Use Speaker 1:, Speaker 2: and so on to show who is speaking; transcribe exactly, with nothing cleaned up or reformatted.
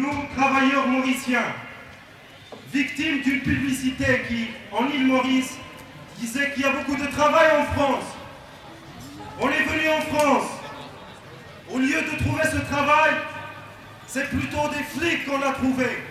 Speaker 1: nous, travailleurs mauriciens, victimes d'une publicité qui, en île Maurice, disait qu'il y a beaucoup de travail en France. On est venu en France. Au lieu de trouver ce travail, c'est plutôt des flics qu'on a trouvés.